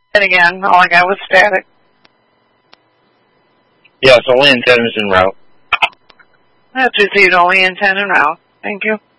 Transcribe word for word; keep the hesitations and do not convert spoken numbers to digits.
And again, all I got was static. Yes, only antennas en route. That's received only antenna en route. Thank you.